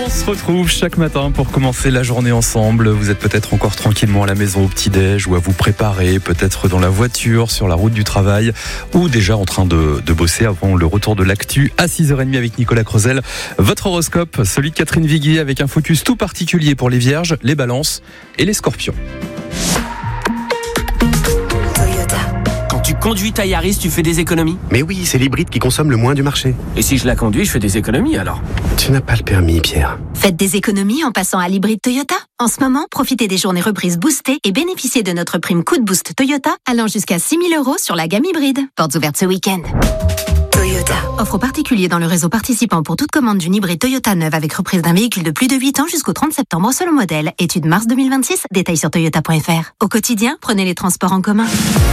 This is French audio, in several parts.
On se retrouve chaque matin pour commencer la journée ensemble. Vous êtes peut-être encore tranquillement à la maison au petit-déj ou à vous préparer, peut-être dans la voiture, sur la route du travail ou déjà en train de bosser avant le retour de l'actu à 6h30 avec Nicolas Crozel. Votre horoscope, celui de Catherine Viguier, avec un focus tout particulier pour les vierges, les balances et les scorpions. Tu conduis ta Yaris, tu fais des économies? Mais oui, c'est l'hybride qui consomme le moins du marché. Et si je la conduis, je fais des économies alors? Tu n'as pas le permis, Pierre. Faites des économies en passant à l'hybride Toyota. En ce moment, profitez des journées reprises boostées et bénéficiez de notre prime coup de boost Toyota allant jusqu'à 6 000 € sur la gamme hybride. Portes ouvertes ce week-end. Toyota. Offre aux particuliers dans le réseau participant pour toute commande d'une hybride Toyota neuve avec reprise d'un véhicule de plus de 8 ans jusqu'au 30 septembre selon modèle. Étude mars 2026. Détails sur toyota.fr. Au quotidien, prenez les transports en commun.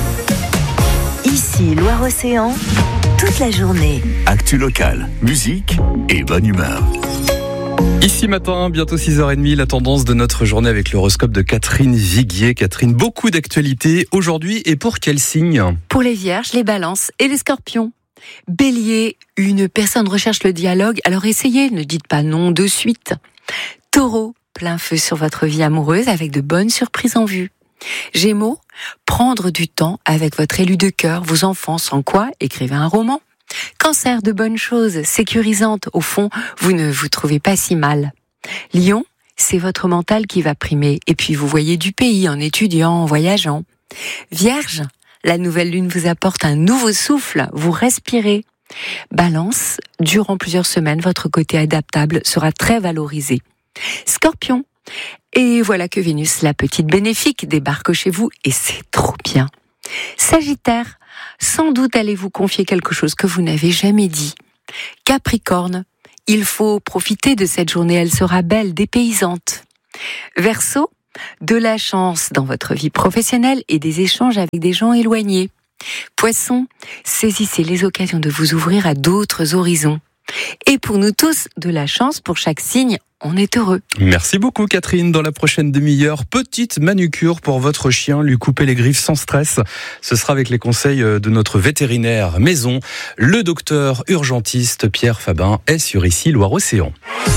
Ici, Loire-Océan, toute la journée. Actu locale, musique et bonne humeur. Ici matin, bientôt 6h30, la tendance de notre journée avec l'horoscope de Catherine Viguier. Catherine, beaucoup d'actualités aujourd'hui, et pour quel signe? Pour les vierges, les balances et les scorpions. Bélier, une personne recherche le dialogue, alors essayez, ne dites pas non de suite. Taureau, plein feu sur votre vie amoureuse avec de bonnes surprises en vue. Gémeaux, prendre du temps avec votre élu de cœur, vos enfants, sans quoi écrivez un roman. Cancer, de bonnes choses sécurisantes, au fond, vous ne vous trouvez pas si mal. Lion, c'est votre mental qui va primer, et puis vous voyez du pays en étudiant, en voyageant. Vierge, la nouvelle lune vous apporte un nouveau souffle, vous respirez. Balance, durant plusieurs semaines, votre côté adaptable sera très valorisé. Scorpion, et voilà que Vénus, la petite bénéfique, débarque chez vous, et c'est trop bien. Sagittaire, sans doute allez-vous confier quelque chose que vous n'avez jamais dit. Capricorne, il faut profiter de cette journée, elle sera belle, dépaysante. Verseau, de la chance dans votre vie professionnelle et des échanges avec des gens éloignés. Poisson, saisissez les occasions de vous ouvrir à d'autres horizons. Et pour nous tous, de la chance pour chaque signe, on est heureux. Merci beaucoup Catherine. Dans la prochaine demi-heure, petite manucure pour votre chien, lui couper les griffes sans stress. Ce sera avec les conseils de notre vétérinaire maison, le docteur urgentiste Pierre Fabin, est sur Ici Loire-Océan.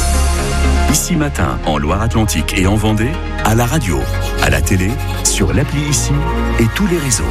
Ici matin, en Loire-Atlantique et en Vendée, à la radio, à la télé, sur l'appli Ici et tous les réseaux.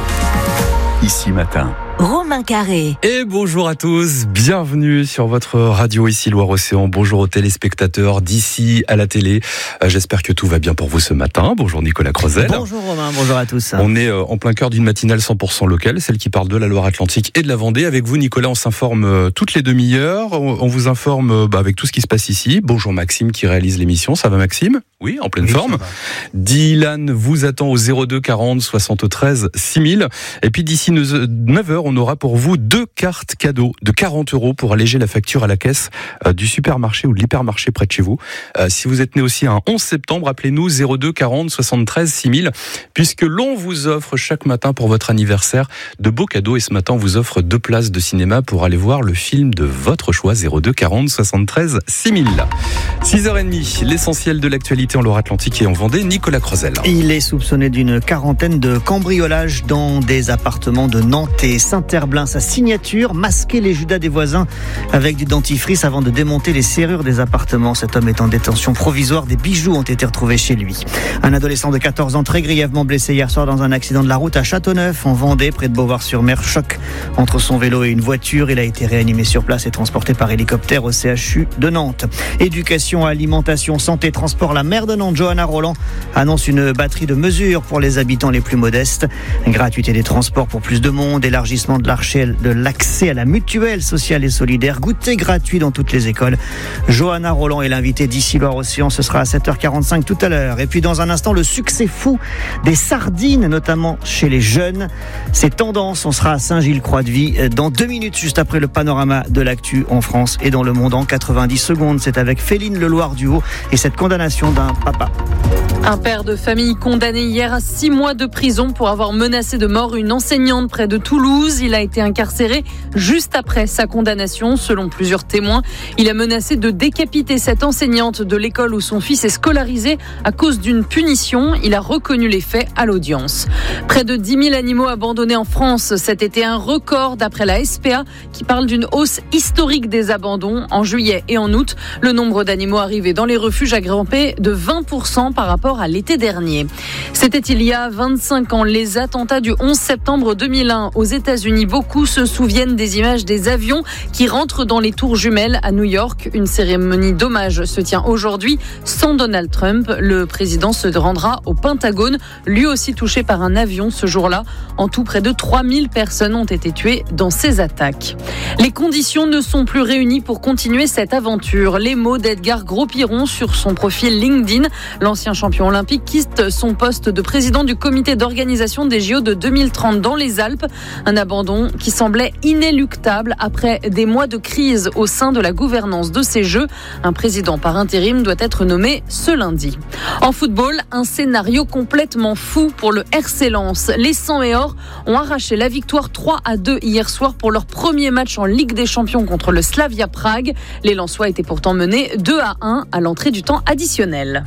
Ici matin. Romain Carré. Et bonjour à tous, bienvenue sur votre radio Ici Loire-Océan. Bonjour aux téléspectateurs d'ici à la télé. J'espère que tout va bien pour vous ce matin. Bonjour Nicolas Crozel. Bonjour Romain, bonjour à tous. On est en plein cœur d'une matinale 100% locale, celle qui parle de la Loire-Atlantique et de la Vendée. Avec vous Nicolas, on s'informe toutes les demi-heures. On vous informe avec tout ce qui se passe ici. Bonjour Maxime qui réalise l'émission. Ça va Maxime? Oui, en pleine forme. Dylan vous attend au 02 40 73 6000. Et puis d'ici 9h, on aura pour vous 2 cartes cadeaux de 40 € pour alléger la facture à la caisse du supermarché ou de l'hypermarché près de chez vous. Si vous êtes né aussi un 11 septembre, appelez-nous 02 40 73 6000, puisque l'on vous offre chaque matin pour votre anniversaire de beaux cadeaux. Et ce matin, on vous offre 2 places de cinéma pour aller voir le film de votre choix, 02 40 73 6000. 6h30, l'essentiel de l'actualité en Loire-Atlantique et en Vendée, Nicolas Crozel. Il est soupçonné d'une quarantaine de cambriolages dans des appartements de Nantes et Saint-Herblain. Sa signature, masquer les Judas des voisins avec du dentifrice avant de démonter les serrures des appartements. Cet homme est en détention provisoire. Des bijoux ont été retrouvés chez lui. Un adolescent de 14 ans très grièvement blessé hier soir dans un accident de la route à Châteauneuf, en Vendée, près de Beauvoir-sur-Mer. Choc entre son vélo et une voiture. Il a été réanimé sur place et transporté par hélicoptère au CHU de Nantes. Éducation, alimentation, santé, transport. La maire de Nantes, Johanna Roland, annonce une batterie de mesures pour les habitants les plus modestes. Gratuité des transports pour plus de monde, élargissement de l'accès à la mutuelle sociale et solidaire, goûter gratuit dans toutes les écoles. Johanna Roland est l'invitée d'Ici Loire-Océan. Ce sera à 7h45 tout à l'heure. Et puis dans un instant, le succès fou des sardines, notamment chez les jeunes. Ces tendances, on sera à Saint-Gilles-Croix-de-Vie dans 2 minutes, juste après le panorama de l'actu en France et dans le monde en 90 secondes. C'est avec Féline Leloir-Duhaut et cette condamnation d'un papa. Un père de famille condamné hier à 6 mois de prison pour avoir menacé de mort une enseignante près de Toulouse. Il a été incarcéré juste après sa condamnation. Selon plusieurs témoins, il a menacé de décapiter cette enseignante de l'école où son fils est scolarisé à cause d'une punition. Il a reconnu les faits à l'audience. Près de 10 000 animaux abandonnés en France cet été, un record d'après la SPA qui parle d'une hausse historique des abandons. En juillet et en août, le nombre d'animaux arrivés dans les refuges a grimpé de 20% par rapport à l'été dernier. C'était il y a 25 ans, les attentats du 11 septembre 2001 aux États-Unis. Beaucoup se souviennent des images des avions qui rentrent dans les tours jumelles à New York. Une cérémonie d'hommage se tient aujourd'hui sans Donald Trump. Le président se rendra au Pentagone, lui aussi touché par un avion ce jour-là. En tout, près de 3000 personnes ont été tuées dans ces attaques. Les conditions ne sont plus réunies pour continuer cette aventure. Les mots d'Edgar Gros-Piron sur son profil LinkedIn. L'ancien champion olympique quitte son poste de président du comité d'organisation des JO de 2030 dans les Alpes. Un abandon qui semblait inéluctable après des mois de crise au sein de la gouvernance de ces Jeux. Un président par intérim doit être nommé ce lundi. En football, un scénario complètement fou pour le RC Lens. Les 100 et or ont arraché la victoire 3-2 hier soir pour leur premier match en Ligue des Champions contre le Slavia Prague. Les Lensois étaient pourtant menés 2-1 à l'entrée du temps additionnel.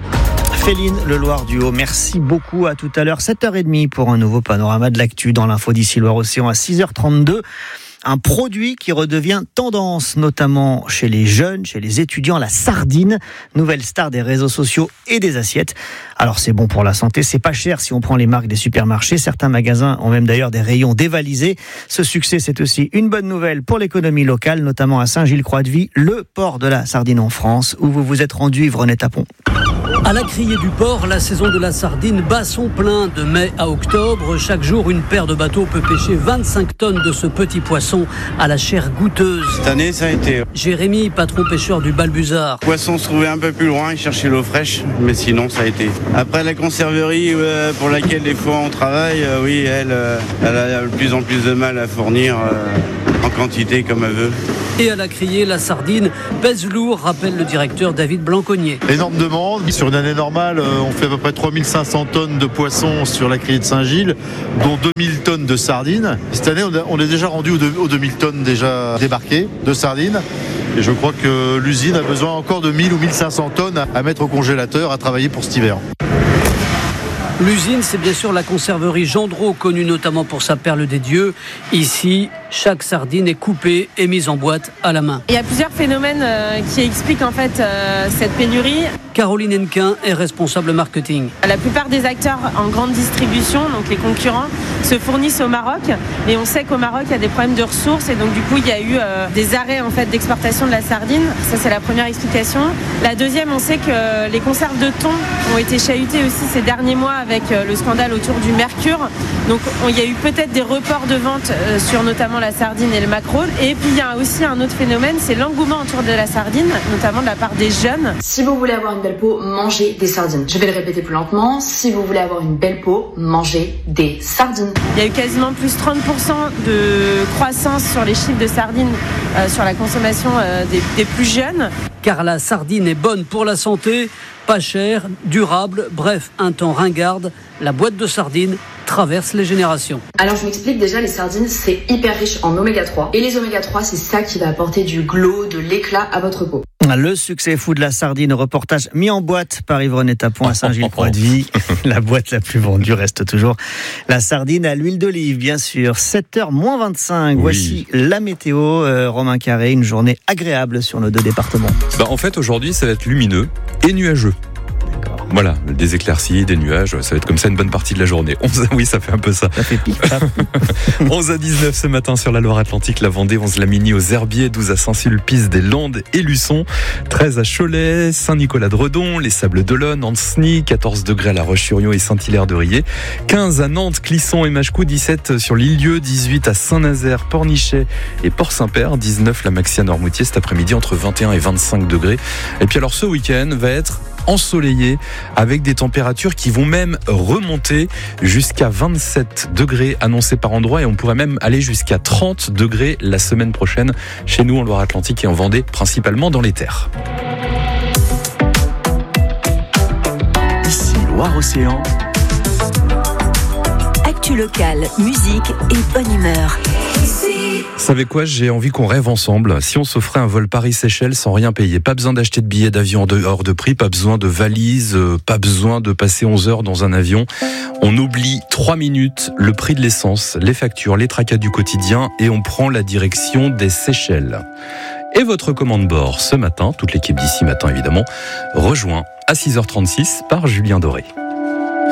Féline Leloir du Haut, merci beaucoup. À tout à l'heure, 7h30 pour un nouveau panorama de l'actu dans l'info d'ici Loire-Océan à 6h32. Un produit qui redevient tendance, notamment chez les jeunes, chez les étudiants, la sardine, nouvelle star des réseaux sociaux et des assiettes. Alors c'est bon pour la santé, c'est pas cher si on prend les marques des supermarchés. Certains magasins ont même d'ailleurs des rayons dévalisés. Ce succès, c'est aussi une bonne nouvelle pour l'économie locale, notamment à Saint-Gilles-Croix-de-Vie, le port de la sardine en France, où vous vous êtes rendu, Yvonne Tapon. À la criée du port, la saison de la sardine bat son plein de mai à octobre. Chaque jour, une paire de bateaux peut pêcher 25 tonnes de ce petit poisson à la chair goûteuse. Cette année, ça a été. Jérémy, patron pêcheur du Balbuzard. Le poisson se trouvait un peu plus loin, il cherchait l'eau fraîche, mais sinon, ça a été. Après, la conserverie pour laquelle des fois on travaille, oui, elle a de plus en plus de mal à fournir en quantité comme elle veut. Et à la criée, la sardine pèse lourd, rappelle le directeur David Blanconnier. Énorme demande. Sur une année normale, on fait à peu près 3500 tonnes de poissons sur la criée de Saint-Gilles, dont 2000 tonnes de sardines. Cette année, on est déjà rendu aux 2000 tonnes déjà débarquées de sardines. Et je crois que l'usine a besoin encore de 1000 ou 1500 tonnes à mettre au congélateur, à travailler pour cet hiver. L'usine, c'est bien sûr la conserverie Gendreau, connue notamment pour sa perle des dieux. Ici, chaque sardine est coupée et mise en boîte à la main. Il y a plusieurs phénomènes qui expliquent en fait cette pénurie. Caroline Hennequin est responsable marketing. La plupart des acteurs en grande distribution, donc les concurrents, se fournissent au Maroc. Et on sait qu'au Maroc, il y a des problèmes de ressources. Et donc du coup, il y a eu des arrêts en fait, d'exportation de la sardine. Ça, c'est la première explication. La deuxième, on sait que les conserves de thon ont été chahutées aussi ces derniers mois avec le scandale autour du mercure. Donc il y a eu peut-être des reports de vente sur notamment la sardine et le maquereau. Et puis il y a aussi un autre phénomène, c'est l'engouement autour de la sardine, notamment de la part des jeunes. Si vous voulez avoir une belle peau, mangez des sardines. Je vais le répéter plus lentement. Si vous voulez avoir une belle peau, mangez des sardines. Il y a eu quasiment plus 30% de croissance sur les chiffres de sardines sur la consommation des plus jeunes. Car la sardine est bonne pour la santé, pas chère, durable, bref, un temps ringarde. La boîte de sardines traverse les générations. Alors je m'explique, déjà les sardines c'est hyper riche en oméga 3 et les oméga 3 c'est ça qui va apporter du glow, de l'éclat à votre peau. Le succès fou de la sardine, reportage mis en boîte par Yvonne Tapon à Saint-Gilles-Croix-de-Vie. La boîte la plus vendue reste toujours la sardine à l'huile d'olive, bien sûr. 7h-25, oui. Voici la météo. Romain Carré, une journée agréable sur nos deux départements. En fait, aujourd'hui, ça va être lumineux et nuageux. Voilà, des éclaircies, des nuages, ça va être comme ça une bonne partie de la journée. 11, oui, ça fait un peu ça. Ça fait pique. 11 à 19 ce matin sur la Loire-Atlantique, la Vendée, 11 Lamini aux Herbiers, 12 à Saint-Sulpice des Landes et Luçon, 13 à Cholet, Saint-Nicolas-de-Redon, les Sables d'Olonne, Ancenis, 14 degrés à La Roche-sur-Yon et Saint-Hilaire-de-Riez, 15 à Nantes, Clisson et Machecoul, 17 sur l'Île-Lieu, 18 à Saint-Nazaire, Pornichet et Port-Saint-Père, 19 la Maxia Noirmoutier cet après-midi entre 21 et 25 degrés. Et puis alors ce week-end va être ensoleillé avec des températures qui vont même remonter jusqu'à 27 degrés annoncés par endroit et on pourrait même aller jusqu'à 30 degrés la semaine prochaine chez nous en Loire-Atlantique et en Vendée, principalement dans les terres. Ici Loire-Océan. Actu locale, musique et bonne humeur. Vous savez quoi, j'ai envie qu'on rêve ensemble. Si on s'offrait un vol Paris-Seychelles sans rien payer, pas besoin d'acheter de billets d'avion hors de prix, pas besoin de valise, pas besoin de passer 11 heures dans un avion. On oublie 3 minutes, le prix de l'essence, les factures, les tracas du quotidien et on prend la direction des Seychelles. Et votre commande bord ce matin, toute l'équipe d'ici matin évidemment, rejoint à 6h36 par Julien Doré.